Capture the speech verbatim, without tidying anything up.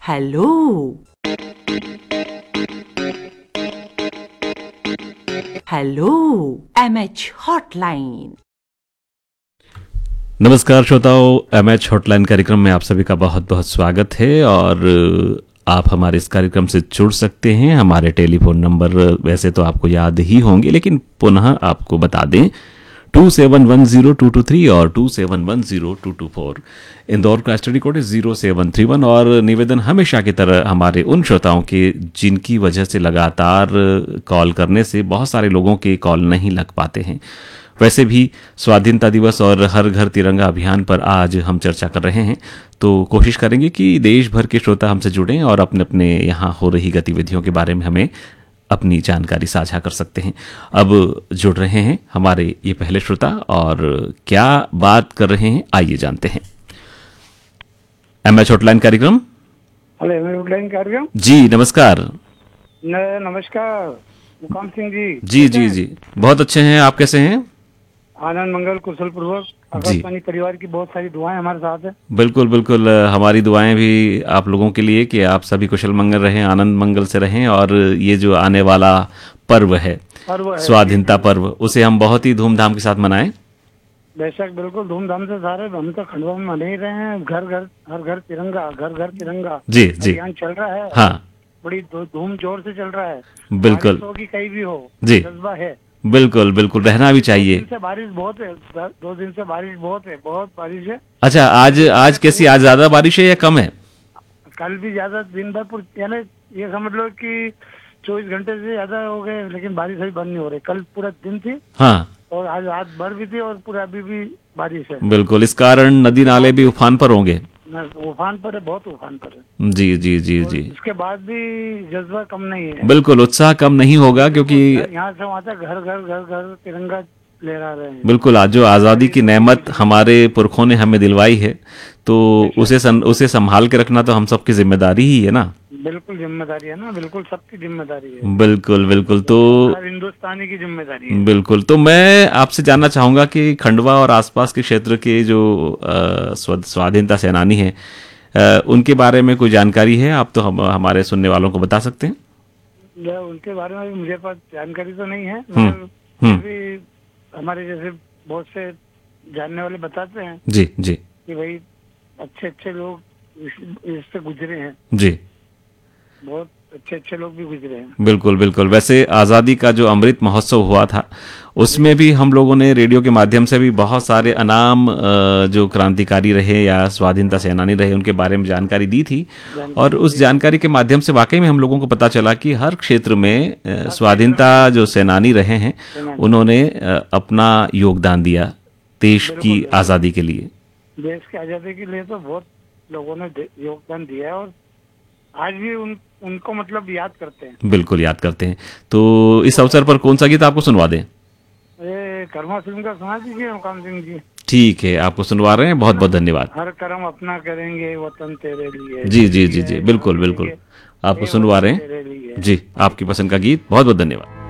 Hello. Hello M H hotline. नमस्कार श्रोताओं, M H hotline कार्यक्रम में आप सभी का बहुत बहुत स्वागत है। और आप हमारे इस कार्यक्रम से जुड़ सकते हैं। हमारे टेलीफोन नंबर वैसे तो आपको याद ही होंगे, लेकिन पुनः आपको बता दें, to seven one zero to to three और to seven one zero to to four. Indore का एसटीडी कोड है जीरो सेवन थ्री वन। और निवेदन हमेशा की तरह हमारे उन श्रोताओं के जिनकी वजह से लगातार कॉल करने से बहुत सारे लोगों के कॉल नहीं लग पाते हैं। वैसे भी स्वाधीनता दिवस और हर घर तिरंगा अभियान पर आज हम चर्चा कर रहे हैं, तो कोशिश करेंगे कि देश भर के श्रोता हमसे जुड़ें और अपने अपने यहाँ हो रही गतिविधियों के बारे में हमें अपनी जानकारी साझा कर सकते हैं। अब जुड़ रहे हैं हमारे ये पहले श्रोता, और क्या बात कर रहे हैं आइए जानते हैं। एम एच हॉटलाइन कार्यक्रम। हेलो, एम एच हॉटलाइन कार्यक्रम। जी नमस्कार। न, नमस्कार मुकाम सिंह जी। जी जी जी बहुत अच्छे हैं, आप कैसे हैं? आनंद मंगल कुशल पूर्वक। आकाशवाणी परिवार की बहुत सारी दुआएं हमारे साथ है। बिल्कुल बिल्कुल, हमारी दुआएं भी आप लोगों के लिए कि आप सभी कुशल मंगल रहें, आनंद मंगल से रहें। और ये जो आने वाला पर्व है, पर्व है स्वाधीनता पर्व, उसे हम बहुत ही धूमधाम के साथ मनाएं। बेशक, बिल्कुल धूमधाम से। सारे हम तो खंडवा में मना ही रहे हैं। घर घर हर घर तिरंगा, घर घर तिरंगा जी जी अभियान चल रहा है। हाँ, बड़ी धूम जोर से चल रहा है। बिल्कुल। बारिश होगी कहीं भी हो, जी जज्बा है। बिल्कुल बिल्कुल, रहना भी चाहिए। दो दिन से बारिश बहुत है। दो दिन से बारिश बहुत है, बहुत बारिश है। अच्छा, आज आज कैसी, आज ज्यादा बारिश है या कम है? कल भी ज्यादा, दिन भर पूरी, यानी ये समझ लो कि चौबीस घंटे से ज्यादा हो गए, लेकिन बारिश अभी बंद नहीं हो रही। कल पूरा दिन थी। हाँ, और आज रात भर भी थी, और पूरा अभी भी बारिश है। बिल्कुल। इस कारण नदी नाले भी उफान पर होंगे। उफान पर है, बहुत उफान पर है। जी जी जी जी। इसके बाद भी जज्बा कम नहीं है। बिल्कुल, उत्साह कम नहीं होगा, क्योंकि यहाँ से वहाँ तक घर घर घर घर तिरंगा लहरा रहे हैं। बिल्कुल, आज जो आज़ादी की नेमत हमारे पुरखों ने हमें दिलवाई है, तो उसे सं, उसे संभाल के रखना तो हम सबकी जिम्मेदारी ही है ना। बिल्कुल जिम्मेदारी है ना, बिल्कुल सबकी जिम्मेदारी है। बिल्कुल बिल्कुल। तो हर हिंदुस्तानी की जिम्मेदारी है। बिल्कुल, तो मैं आपसे जानना चाहूंगा कि खंडवा और आसपास के क्षेत्र के जो अ, स्व- स्वाधीनता सेनानी हैं, अ, उनके बारे में कोई जानकारी है? आप तो हम, हमारे सुनने वालों को बता सकते हैं। या उनके बारे में भी मुझे पास जानकारी तो नहीं है, हम्म, मगर हम्म। भी हमारे जैसे बहुत से जानने वाले बताते हैं जी जी कि भाई अच्छे अच्छे लोग इस- इससे गुजरे हैं। जी, बहुत अच्छे अच्छे लोग भी गुजरे हैं। बिल्कुल बिल्कुल। वैसे आज़ादी का जो अमृत महोत्सव हुआ था, उसमें भी हम लोगों ने रेडियो के माध्यम से भी बहुत सारे अनाम अ, जो क्रांतिकारी रहे या स्वाधीनता सेनानी रहे, उनके बारे में जानकारी दी थी। और उस जानकारी के माध्यम से वाकई में हम लोगों को पता चला कि हर क्षेत्र में अ, स्वाधीनता जो सेनानी रहे हैं, उन्होंने अ, अपना योगदान दिया देश की आज़ादी के लिए। देश की आजादी के लिए तो बहुत लोगों ने दे- योगदान दिया है, और आज भी उन उनको मतलब याद करते हैं। बिल्कुल याद करते हैं। तो इस अवसर पर कौन सा गीत आपको सुनवा दें? ये कर्मा फिल्म का सुना दीजिए मुकाम सिंह जी। ठीक है, आपको सुनवा रहे हैं। बहुत बहुत धन्यवाद। हर कर्म अपना करेंगे वतन तेरे लिए। जी जी जी जी, बिल्कुल बिल्कुल, आपको सुनवा रहे हैं। जी, आपकी पसंद का गीत। बहुत बहुत धन्यवाद।